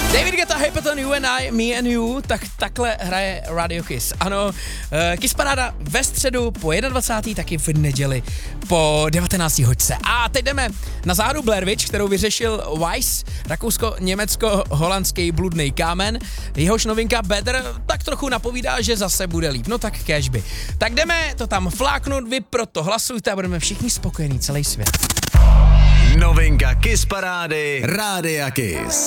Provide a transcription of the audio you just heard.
David Guetta, Hyperton, You and I, Me and You, tak takhle hraje Radio Kiss. Ano, Kiss Paráda ve středu po 21. taky v neděli po 19. hoďce. A teď jdeme na záhadu Blair Witch, kterou vyřešil Weiss, rakousko-německo-holandský bludný kámen. Jehož novinka Better tak trochu napovídá, že zase bude líp. No tak kéžby. Tak jdeme to tam fláknout, vy proto hlasujte a budeme všichni spokojení, celý svět. Novinka Kiss Parády Rádia Kiss.